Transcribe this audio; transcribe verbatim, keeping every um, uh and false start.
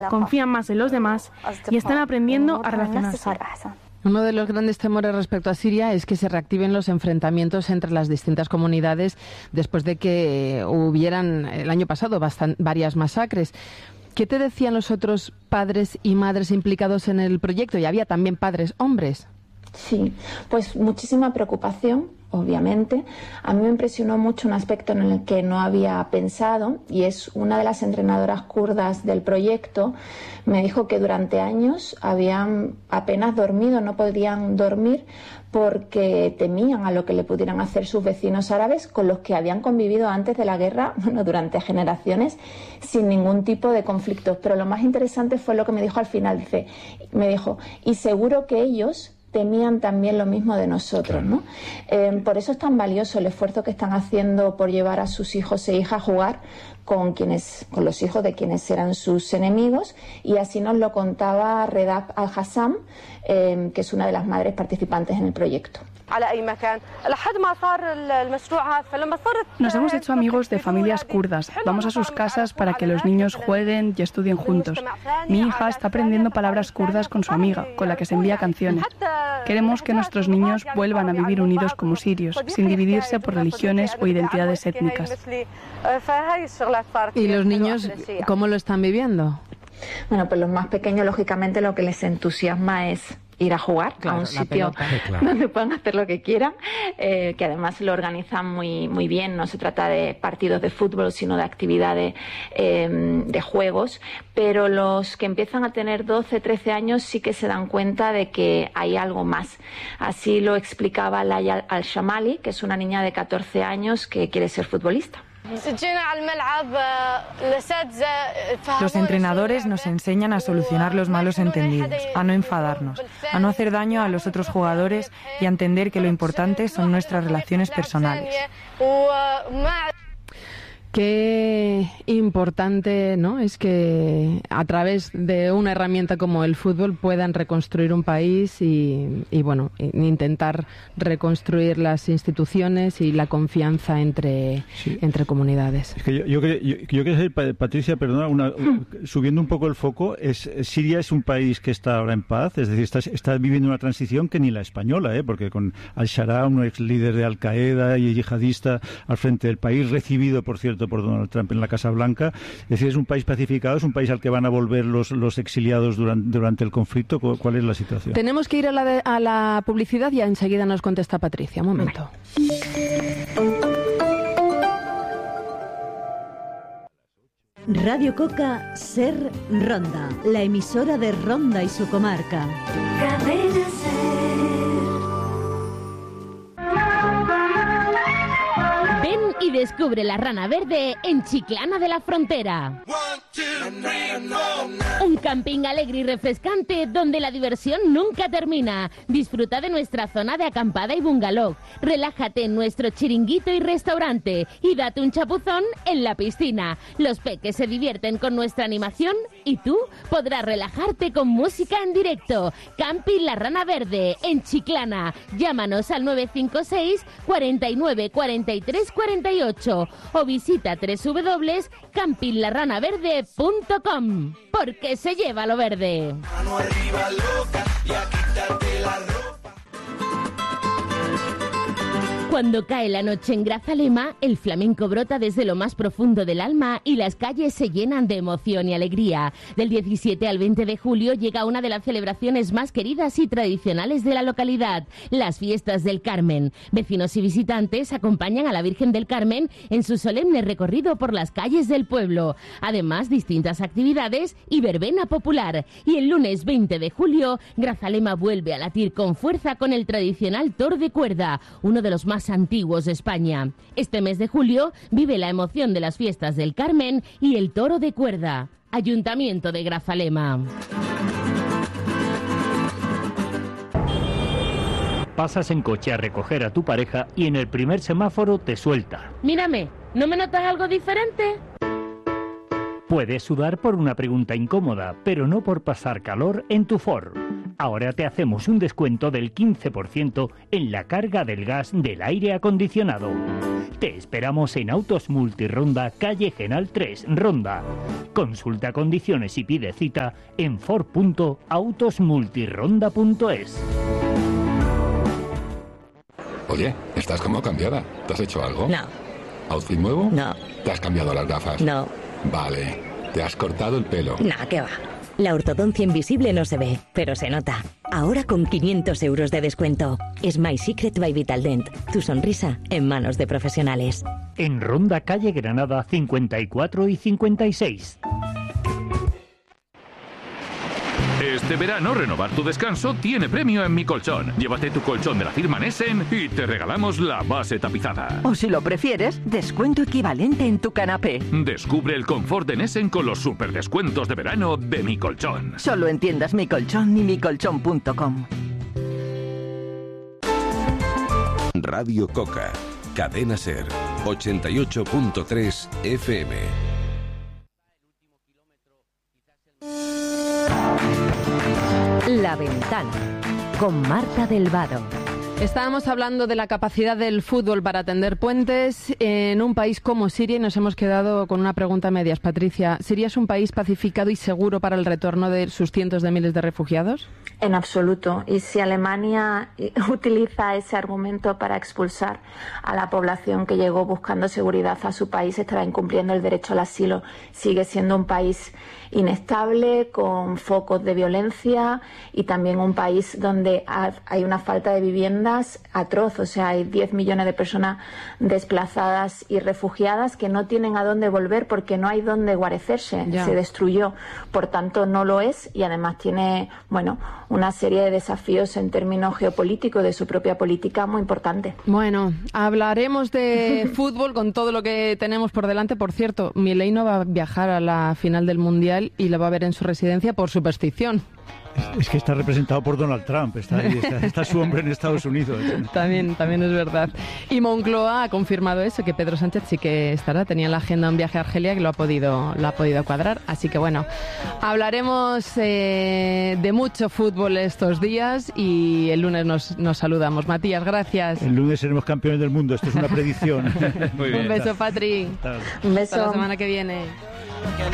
confían más en los demás y están aprendiendo a relacionarse. Uno de los grandes temores respecto a Siria es que se reactiven los enfrentamientos entre las distintas comunidades después de que hubieran el año pasado bastan- varias masacres. ¿Qué te decían los otros padres y madres implicados en el proyecto? Y había también padres hombres. Sí, pues muchísima preocupación, obviamente. A mí me impresionó mucho un aspecto en el que no había pensado, y es una de las entrenadoras kurdas del proyecto me dijo que durante años habían apenas dormido, no podían dormir porque temían a lo que le pudieran hacer sus vecinos árabes con los que habían convivido antes de la guerra, bueno, durante generaciones, sin ningún tipo de conflictos. Pero lo más interesante fue lo que me dijo al final, dice, me dijo, y seguro que ellos temían también lo mismo de nosotros, ¿no? Eh, por eso es tan valioso el esfuerzo que están haciendo por llevar a sus hijos e hijas a jugar con quienes, con los hijos de quienes eran sus enemigos, y así nos lo contaba Redab Al-Hassam, eh, que es una de las madres participantes en el proyecto. Nos hemos hecho amigos de familias kurdas. Vamos a sus casas para que los niños jueguen y estudien juntos. Mi hija está aprendiendo palabras kurdas con su amiga, con la que se envía canciones. Queremos que nuestros niños vuelvan a vivir unidos como sirios, sin dividirse por religiones o identidades étnicas. ¿Y los niños cómo lo están viviendo? Bueno, pues los más pequeños, lógicamente, lo que les entusiasma es ir a jugar, claro, a un sitio claro. donde puedan hacer lo que quieran, eh, que además lo organizan muy muy bien. No se trata de partidos de fútbol, sino de actividades eh, de juegos, pero los que empiezan a tener doce, trece años sí que se dan cuenta de que hay algo más. Así lo explicaba Laya Al-Shamali, que es una niña de catorce años que quiere ser futbolista. Los entrenadores nos enseñan a solucionar los malos entendidos, a no enfadarnos, a no hacer daño a los otros jugadores y a entender que lo importante son nuestras relaciones personales. Qué importante, ¿no?, es que a través de una herramienta como el fútbol puedan reconstruir un país y, y bueno, intentar reconstruir las instituciones y la confianza entre, sí. entre comunidades. Es que yo, yo, yo, yo quiero decir, Patricia, perdona, una, subiendo un poco el foco, es, Siria es un país que está ahora en paz, es decir, está, está viviendo una transición que ni la española, ¿eh? Porque con Al-Sharaa, un ex líder de Al-Qaeda y yihadista al frente del país, recibido, por cierto, por Donald Trump en la Casa Blanca. Es decir, es un país pacificado, es un país al que van a volver los, los exiliados durante, durante el conflicto. ¿Cuál es la situación? Tenemos que ir a la, de, a la publicidad y enseguida nos contesta Patricia. Un momento. Radio Coca, Ser Ronda, la emisora de Ronda y su comarca. Cadena Ser. Ven y descubre la Rana Verde en Chiclana de la Frontera. Un camping alegre y refrescante donde la diversión nunca termina. Disfruta de nuestra zona de acampada y bungalow. Relájate en nuestro chiringuito y restaurante y date un chapuzón en la piscina. Los peques se divierten con nuestra animación y tú podrás relajarte con música en directo. Camping La Rana Verde en Chiclana. Llámanos al nueve cinco seis, cuatro nueve, cuatro tres, cuatro ocho o visita doble u doble u doble u punto camping la rana verde punto com, porque se lleva lo verde. Mano arriba, loca, y a quitarte la ropa. Cuando cae la noche en Grazalema, el flamenco brota desde lo más profundo del alma y las calles se llenan de emoción y alegría. Del diecisiete al veinte de julio llega una de las celebraciones más queridas y tradicionales de la localidad, las Fiestas del Carmen. Vecinos y visitantes acompañan a la Virgen del Carmen en su solemne recorrido por las calles del pueblo. Además, distintas actividades y verbena popular. Y el lunes veinte de julio, Grazalema vuelve a latir con fuerza con el tradicional toro de cuerda, uno de los más antiguos de España. Este mes de julio vive la emoción de las Fiestas del Carmen y el toro de cuerda. Ayuntamiento de Grazalema. Pasas en coche a recoger a tu pareja y en el primer semáforo te suelta. Mírame, ¿no me notas algo diferente? Puedes sudar por una pregunta incómoda, pero no por pasar calor en tu Ford. ahora te hacemos un descuento del quince por ciento en la carga del gas del aire acondicionado. Te esperamos en Autos Multironda, calle Genal tres, Ronda. Consulta condiciones y pide cita en ford punto autos multironda punto es. Oye, estás como cambiada. ¿Te has hecho algo? No. ¿Outfit nuevo? No. ¿Te has cambiado las gafas? No. Vale. ¿Te has cortado el pelo? No, ¿qué va? La ortodoncia invisible no se ve, pero se nota. Ahora con quinientos euros de descuento. Es My Secret by Vitaldent. Tu sonrisa en manos de profesionales. En Ronda, calle Granada, cincuenta y cuatro y cincuenta y seis. Este verano, renovar tu descanso tiene premio en Mi Colchón. Llévate tu colchón de la firma Nessen y te regalamos la base tapizada. O si lo prefieres, descuento equivalente en tu canapé. Descubre el confort de Nessen con los super descuentos de verano de Mi Colchón. Solo en tiendas Mi Colchón y mi colchón punto com. Radio Coca, Cadena Ser, ochenta y ocho punto tres F M. La Ventana, con Marta del Vado. Estábamos hablando de la capacidad del fútbol para tender puentes en un país como Siria y nos hemos quedado con una pregunta a medias. Patricia, ¿Siria es un país pacificado y seguro para el retorno de sus cientos de miles de refugiados? En absoluto. Y si Alemania utiliza ese argumento para expulsar a la población que llegó buscando seguridad a su país, estará incumpliendo el derecho al asilo. Sigue siendo un país inestable, con focos de violencia y también un país donde hay una falta de viviendas atroz. O sea, hay diez millones de personas desplazadas y refugiadas que no tienen a dónde volver porque no hay dónde guarecerse. Ya. Se destruyó, por tanto no lo es, y además tiene, bueno, una serie de desafíos en términos geopolíticos de su propia política muy importante. Bueno, hablaremos de fútbol con todo lo que tenemos por delante. Por cierto, Milei no va a viajar a la final del Mundial y lo va a ver en su residencia por superstición. Es, es que está representado por Donald Trump, está, ahí, está, está su hombre en Estados Unidos. También, también es verdad. Y Moncloa ha confirmado eso, que Pedro Sánchez sí que estará, tenía en la agenda un viaje a Argelia que lo ha podido, lo ha podido cuadrar. Así que bueno, hablaremos eh, de mucho fútbol estos días y el lunes nos, nos saludamos. Matías, gracias. El lunes seremos campeones del mundo, esto es una predicción. Muy bien. Un beso, Patri. Un beso. Hasta la semana que viene.